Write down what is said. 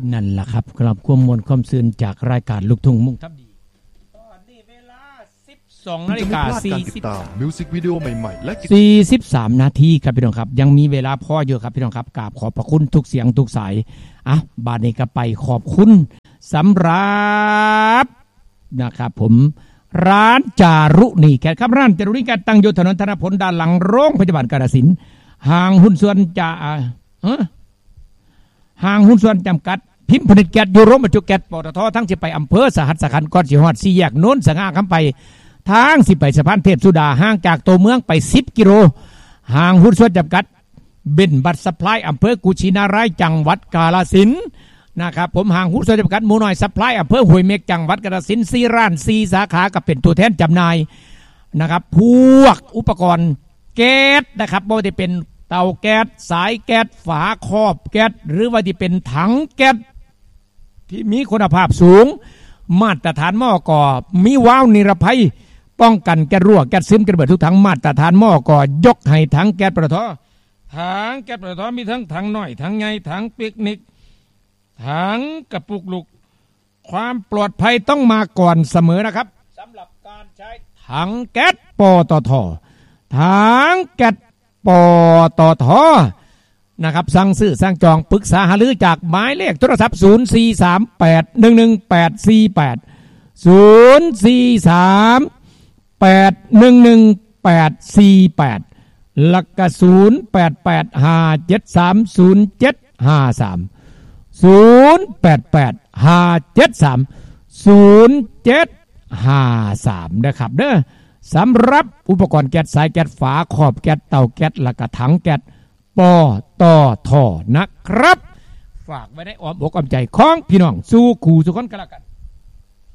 นั่นแหละครับกลับความมวลความซื่นจากรายการลูกทุ่งมุ่งทับดีตอนนี้เวลา 12:43 มิวสิกวิดีโอใหม่ๆและ 43 นาทีครับพี่น้องครับยังมีเวลาพออยู่ครับพี่น้องครับกราบขอบพระคุณทุกเสียงทุกสายอ่ะบาดนี้ก็ไปขอบคุณสำหรับนะครับผมร้านจารุณีแขกครับร้านจารุณีแขกตั้งอยู่ถนนธนพลด้านหลังโรงพยาบาลกาฬสินธุ์ห่างหุ้นส่วนห่างหุ้นส่วนจำกัดพิมพ์ผลิตแก๊สยูโรบรรจุแก๊สปตททั้งสิไปอำเภอสหัสขันธ์ก่อนสิฮอด4แยกโน้นสง่าคำไปทางสิไปสะพานเทพสุดาห่างจากตัวเมืองไป10กิโลห่างหุ้นส่วนจำกัดเบนบัตซัพพลายอำเภอกุชินารายจังหวัดกาฬสินธุ์นะครับผมห่างหุ้นส่วนจำกัดหมู่น้อยซัพพลายอำเภอห้วยเม็กจังหวัดกาฬสินธุ์4ร้าน4สาขากับเป็นตัวแทนจำหน่ายนะครับพวกอุปกรณ์แก๊สนะครับบ่ว่าจะเป็นเตาแก๊สสายแก๊สฝาครอบแก๊สหรือว่าที่เป็นถังแก๊สที่มีคุณภาพสูงมาตรฐานหม้อกอมีวาล์วนิรภัยป้องกันแก๊สรั่วแก๊สซึมกันเบิดทุกถังมาตรฐานหม้อกอยกให้ถังแก๊สปตทถังแก๊สปตทมีทั้งถังน้อยถังใหญ่ถังปิกนิกถังกระปุกลูกความปลอดภัยต้องมาก่อนเสมอนะครับสำหรับการใช้ถังแก๊สปตทถังแก๊สปตทนะครับสั่งซื้อสั่งจองปรึกษาหารือจากหมายเลขโทรศัพท์0438118848แล้วก็0885730753นะครับเด้อสำหรับอุปกรณ์แก๊สสายแก๊สฝาขอบแก๊สเตาแก๊สแล้วก็ถังแก๊สปตทนะครับฝากไว้ในอ้อมอกอ้อมใจของพี่น้องสู่ขู่สู่คนกันละกัน